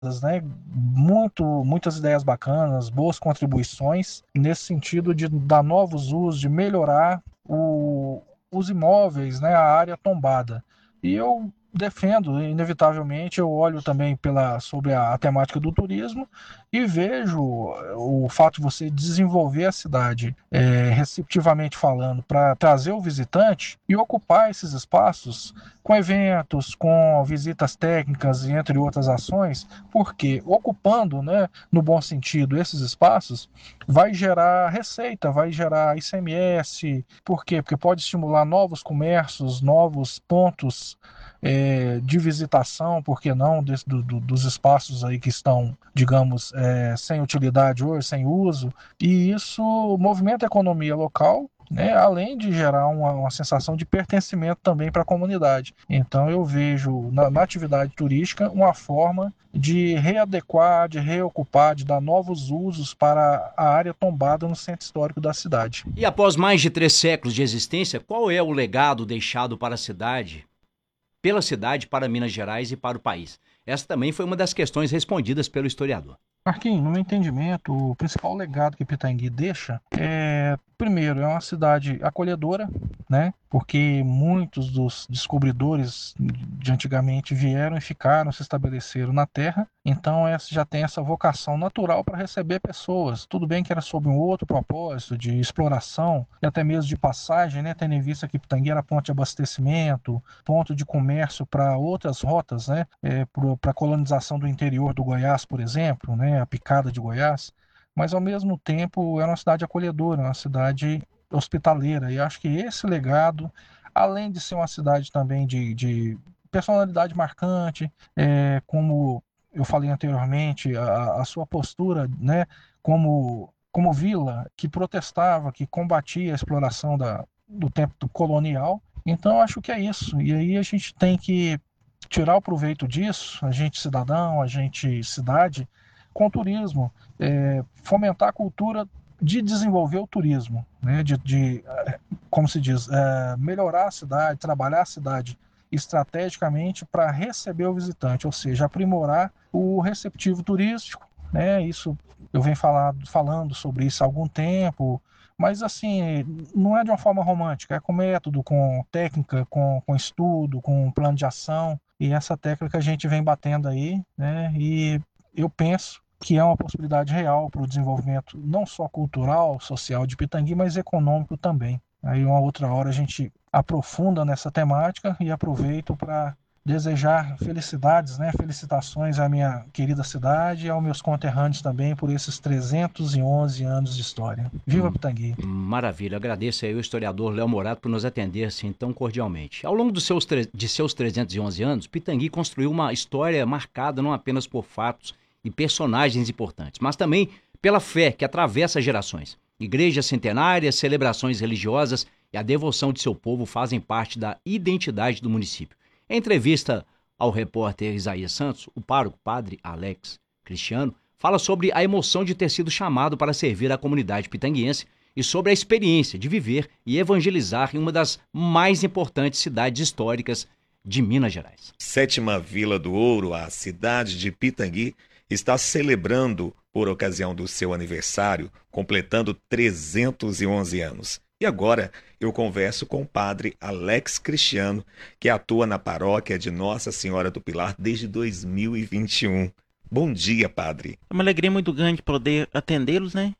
né? Muitas ideias bacanas, boas contribuições nesse sentido de dar novos usos, de melhorar os imóveis, né? A área tombada. E eu defendo, inevitavelmente, eu olho também sobre a temática do turismo e vejo o fato de você desenvolver a cidade, receptivamente falando, para trazer o visitante e ocupar esses espaços com eventos, com visitas técnicas e entre outras ações, porque ocupando, né, no bom sentido, esses espaços, vai gerar receita, vai gerar ICMS. Por quê? Porque pode estimular novos comércios, novos pontos de visitação, por que não, dos espaços aí que estão, digamos, sem utilidade hoje, sem uso, e isso movimenta a economia local, né, além de gerar uma sensação de pertencimento também para a comunidade. Então eu vejo na atividade turística uma forma de readequar, de reocupar, de dar novos usos para a área tombada no centro histórico da cidade. E após mais de 3 séculos de existência, qual é o legado deixado para a cidade, pela cidade, para Minas Gerais e para o país? Essa também foi uma das questões respondidas pelo historiador. Marquinhos, no meu entendimento, o principal legado que Pitangui deixa primeiro, é uma cidade acolhedora, né? Porque muitos dos descobridores de antigamente vieram e ficaram, se estabeleceram na terra, então já tem essa vocação natural para receber pessoas. Tudo bem que era sob um outro propósito de exploração e até mesmo de passagem, né? Tendo em vista que Pitangui era ponto de abastecimento, ponto de comércio para outras rotas, né? Para a colonização do interior do Goiás, por exemplo, né? A picada de Goiás, mas ao mesmo tempo era uma cidade acolhedora, uma cidade hospitaleira. E acho que esse legado, além de ser uma cidade também de personalidade marcante, como eu falei anteriormente, a sua postura, né, como vila que protestava, que combatia a exploração do tempo colonial. Então acho que é isso. E aí a gente tem que tirar o proveito disso, a gente cidadão, a gente cidade, com o turismo, fomentar a cultura de desenvolver o turismo, né? Como se diz, melhorar a cidade, trabalhar a cidade estrategicamente para receber o visitante, ou seja, aprimorar o receptivo turístico, né? Isso eu venho falando sobre isso há algum tempo, mas assim, não é de uma forma romântica, é com método, com técnica, com estudo, com plano de ação, e essa técnica a gente vem batendo aí, né? E eu penso que é uma possibilidade real para o desenvolvimento não só cultural, social de Pitangui, mas econômico também. Aí uma outra hora a gente aprofunda nessa temática e aproveito para desejar felicidades, né? Felicitações à minha querida cidade e aos meus conterrâneos também por esses 311 anos de história. Viva Pitangui! Maravilha, agradeço aí o historiador Léo Morato por nos atender assim tão cordialmente. Ao longo de seus 311 anos, Pitangui construiu uma história marcada não apenas por fatos e personagens importantes, mas também pela fé que atravessa gerações. Igrejas centenárias, celebrações religiosas e a devoção de seu povo fazem parte da identidade do município. Em entrevista ao repórter Isaías Santos, o pároco padre Alex Cristiano fala sobre a emoção de ter sido chamado para servir a comunidade pitanguiense e sobre a experiência de viver e evangelizar em uma das mais importantes cidades históricas de Minas Gerais. Sétima Vila do Ouro, a cidade de Pitangui, está celebrando, por ocasião do seu aniversário, completando 311 anos. E agora eu converso com o padre Alex Cristiano, que atua na paróquia de Nossa Senhora do Pilar desde 2021. Bom dia, padre. É uma alegria muito grande poder atendê-los, né?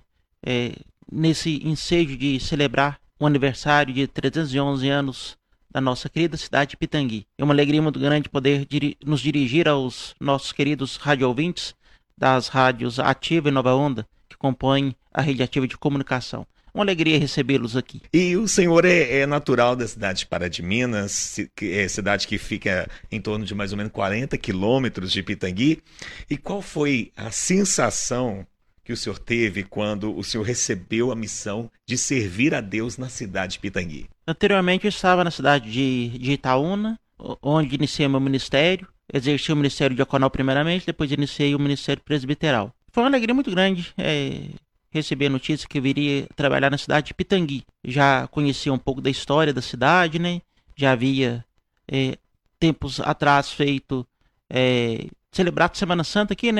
Nesse ensejo de celebrar o aniversário de 311 anos da nossa querida cidade de Pitangui. É uma alegria muito grande poder nos dirigir aos nossos queridos rádio-ouvintes das rádios Ativa e Nova Onda, que compõem a rede ativa de comunicação. Uma alegria recebê-los aqui. E o senhor é natural da cidade de Pará de Minas, cidade que fica em torno de mais ou menos 40 quilômetros de Pitangui. E qual foi a sensação que o senhor teve quando o senhor recebeu a missão de servir a Deus na cidade de Pitangui? Anteriormente eu estava na cidade de Itaúna, onde iniciei meu ministério. Exerci o ministério diaconal primeiramente, depois iniciei o ministério presbiteral. Foi uma alegria muito grande receber a notícia que eu viria trabalhar na cidade de Pitangui. Já conhecia um pouco da história da cidade, né? Já havia tempos atrás feito celebrar a Semana Santa aqui, né?